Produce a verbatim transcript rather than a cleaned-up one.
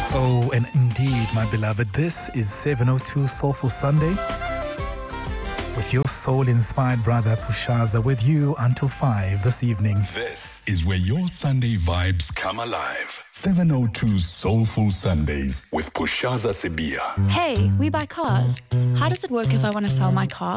Oh, and indeed, my beloved, this is seven oh two Soulful Sunday with your soul-inspired brother Pushaza with you until five this evening. This is where your Sunday vibes come alive. seven oh two Soulful Sundays with Pushaza Sibia. Hey, we buy cars. How does it work if I want to sell my car?